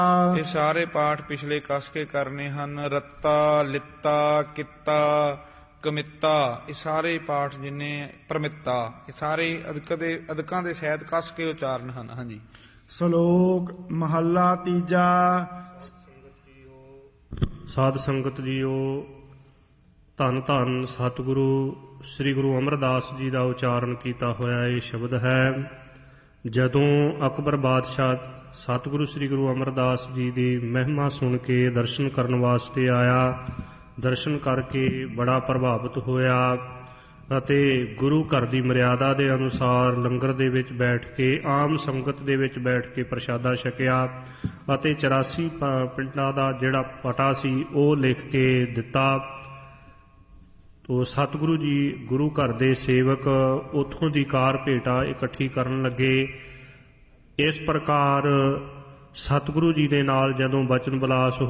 ਇਹ ਸਾਰੇ ਪਾਠ ਪਿਛਲੇ ਕੱਸ ਕੇ ਕਰਨੇ ਹਨ। ਰੱਤਾ, ਲਿੱਤਾ, ਕਿੱਤਾ, ਕਮਿੱਤਾ, ਇਹ ਸਾਰੇ ਪਾਠ ਜਿੰਨੇ ਪ੍ਰਮਿੱਤਾ, ਇਹ ਸਾਰੇ ਅਦਕਾਂ ਦੇ ਸਹਿਤ ਕੱਸ ਕੇ ਉਚਾਰਨ ਹਨ। ਹਾਂਜੀ। ਸ਼ਲੋਕ ਮਹੱਲਾ ਤੀਜਾ। ਸਾਧ ਸੰਗਤ ਜੀਓ, ਧੰਨ ਧੰਨ ਸਤਿਗੁਰੂ ਸ੍ਰੀ ਗੁਰੂ ਅਮਰਦਾਸ ਜੀ ਦਾ ਉਚਾਰਨ ਕੀਤਾ ਹੋਇਆ ਇਹ ਸ਼ਬਦ ਹੈ। ਜਦੋਂ ਅਕਬਰ ਬਾਦਸ਼ਾਹ ਸਤਿਗੁਰੂ ਸ੍ਰੀ ਗੁਰੂ ਅਮਰਦਾਸ ਜੀ ਦੀ ਮਹਿਮਾ ਸੁਣ ਕੇ ਦਰਸ਼ਨ ਕਰਨ ਵਾਸਤੇ ਆਇਆ, ਦਰਸ਼ਨ ਕਰਕੇ ਬੜਾ ਪ੍ਰਭਾਵਿਤ ਹੋਇਆ ਅਤੇ ਗੁਰੂ ਘਰ ਦੀ ਮਰਿਆਦਾ ਦੇ ਅਨੁਸਾਰ ਲੰਗਰ ਦੇ ਵਿੱਚ ਬੈਠ ਕੇ, ਆਮ ਸੰਗਤ ਦੇ ਵਿੱਚ ਬੈਠ ਕੇ ਪ੍ਰਸ਼ਾਦਾ ਛਕਿਆ ਅਤੇ 84 ਪਿੰਡਾਂ ਦਾ ਜਿਹੜਾ ਪਟਾ ਸੀ ਉਹ ਲਿਖ ਕੇ ਦਿੱਤਾ। ਤੋ ਸਤਿਗੁਰੂ ਜੀ ਗੁਰੂ ਘਰ ਦੇ ਸੇਵਕ ਉੱਥੋਂ ਦੀ ਕਾਰ ਭੇਟਾ ਇਕੱਠੀ ਕਰਨ ਲੱਗੇ। ਇਸ ਪ੍ਰਕਾਰ ਸਤਿਗੁਰੂ ਜੀ ਦੇ ਨਾਲ ਜਦੋਂ ਬਚਨ ਵਿਲਾਸ